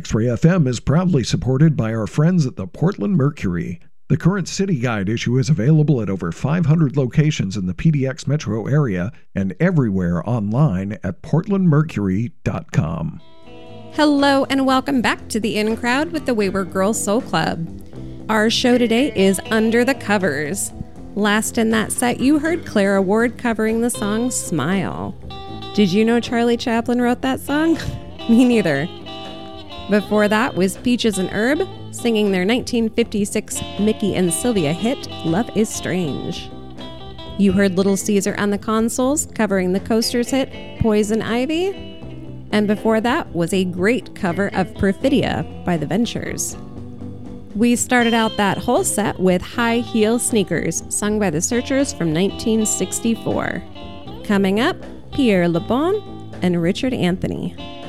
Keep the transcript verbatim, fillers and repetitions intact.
X-Ray F M is proudly supported by our friends at the Portland Mercury. The current City Guide issue is available at over five hundred locations in the P D X metro area and everywhere online at portland mercury dot com. Hello and welcome back to the In Crowd with the Wayward Girls Soul Club. Our show today is Under the Covers. Last in that set, you heard Clara Ward covering the song Smile. Did you know Charlie Chaplin wrote that song? Me neither. Before that was Peaches and Herb singing their nineteen fifty-six Mickey and Sylvia hit, Love is Strange. You heard Little Caesar and the Consuls covering the Coasters hit, Poison Ivy. And before that was a great cover of Perfidia by The Ventures. We started out that whole set with High Heel Sneakers, sung by the Searchers from nineteen sixty-four. Coming up, Pierre Le Bon and Richard Anthony.